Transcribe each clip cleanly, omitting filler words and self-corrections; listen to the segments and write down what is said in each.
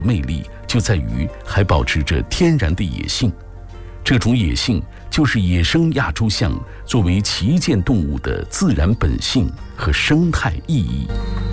魅力就在于还保持着天然的野性，这种野性就是野生亚洲象作为旗舰动物的自然本性和生态意义。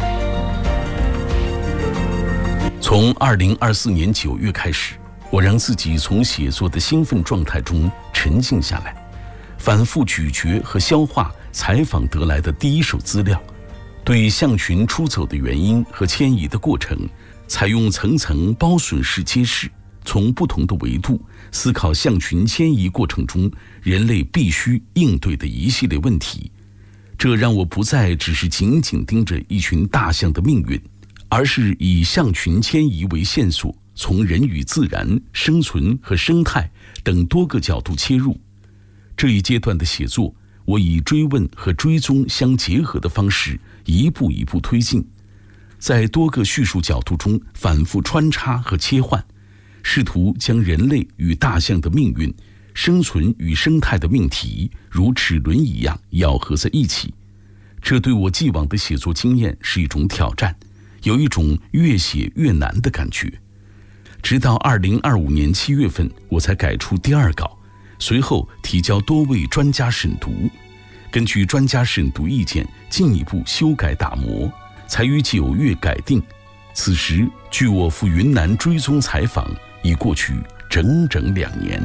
从2024年9月开始，我让自己从写作的兴奋状态中沉静下来，反复咀嚼和消化采访得来的第一手资料，对象群出走的原因和迁移的过程采用层层包笋式揭示，从不同的维度思考象群迁移过程中人类必须应对的一系列问题。这让我不再只是紧紧盯着一群大象的命运，而是以象群迁移为线索，从人与自然、生存和生态等多个角度切入。这一阶段的写作，我以追问和追踪相结合的方式一步一步推进，在多个叙述角度中反复穿插和切换，试图将人类与大象的命运、生存与生态的命题如齿轮一样咬合在一起。这对我既往的写作经验是一种挑战，有一种越写越难的感觉。直到2025年7月份，我才改出第2稿，随后提交多位专家审读，根据专家审读意见进一步修改打磨，才于9月改定。此时距我赴云南追踪采访已过去整整2年。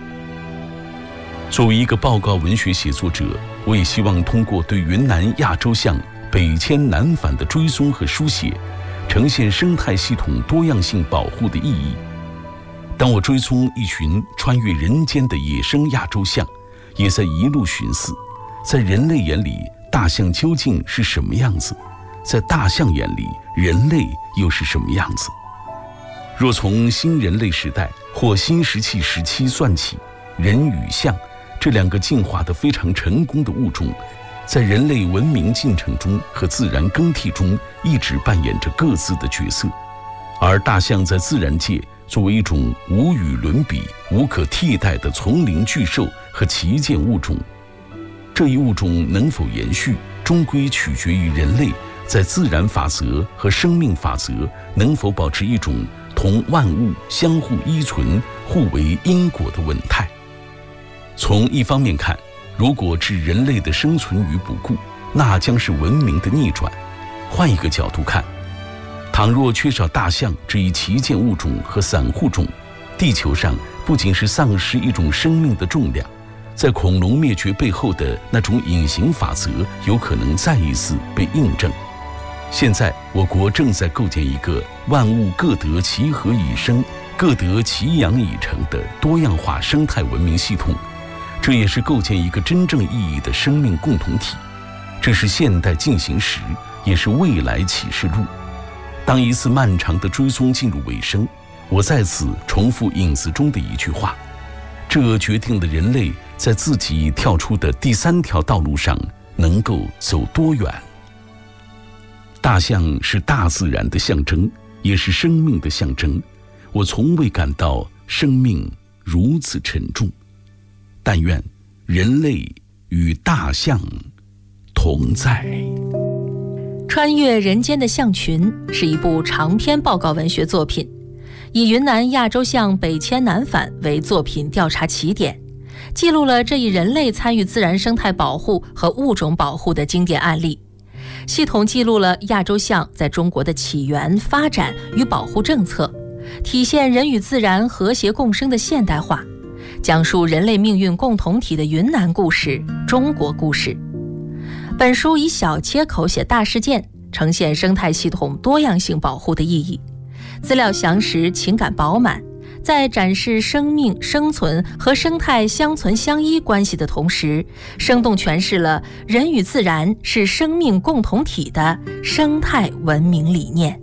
作为一个报告文学写作者，我也希望通过对云南亚洲象北迁南返的追踪和书写，呈现生态系统多样性保护的意义。当我追踪一群穿越人间的野生亚洲象，也在一路寻思，在人类眼里大象究竟是什么样子，在大象眼里人类又是什么样子。若从新人类时代或新石器时期算起，人与象这2个进化得非常成功的物种，在人类文明进程中和自然更替中一直扮演着各自的角色。而大象在自然界作为一种无与伦比、无可替代的丛林巨兽和旗舰物种，这一物种能否延续，终归取决于人类在自然法则和生命法则能否保持一种同万物相互依存、互为因果的稳态。从一方面看，如果置人类的生存于不顾，那将是文明的逆转。换一个角度看，倘若缺少大象这一旗舰物种和散户种，地球上不仅是丧失一种生命的重量，在恐龙灭绝背后的那种隐形法则有可能再一次被印证。现在我国正在构建一个万物各得其和以生、各得其养以成的多样化生态文明系统，这也是构建一个真正意义的生命共同体。这是现代进行时，也是未来启示录。当一次漫长的追踪进入尾声，我在此重复影子中的一句话，这决定了人类在自己跳出的第3条道路上能够走多远。大象是大自然的象征，也是生命的象征。我从未感到生命如此沉重。但愿人类与大象同在。 穿越人间的象群是一部长篇报告文学作品，以云南亚洲象北迁南返为作品调查起点，记录了这一人类参与自然生态保护和物种保护的经典案例，系统记录了亚洲象在中国的起源、发展与保护政策，体现人与自然和谐共生的现代化，讲述人类命运共同体的云南故事、中国故事。本书以小切口写大事件，呈现生态系统多样性保护的意义。资料详实，情感饱满，在展示生命、生存和生态相存相依关系的同时，生动诠释了人与自然是生命共同体的生态文明理念。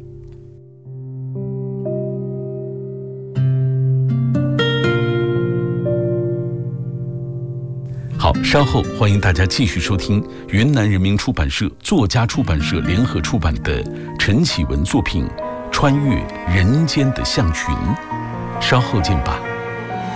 好，稍后欢迎大家继续收听云南人民出版社作家出版社联合出版的陈启文作品《穿越人间的象群》，稍后见吧。